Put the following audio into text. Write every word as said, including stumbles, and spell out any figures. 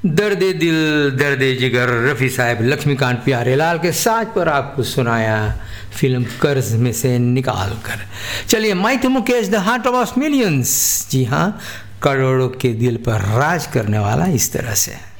दर्द दिल दर्द जिगर रफ़ी साहब लक्ष्मीकांत प्यारेलाल के साथ पर आपको सुनाया फिल्म कर्ज में से निकाल कर। चलिए, mighty Mukesh the heart of millions, जी हाँ, करोड़ों के दिल पर राज करने वाला इस तरह से।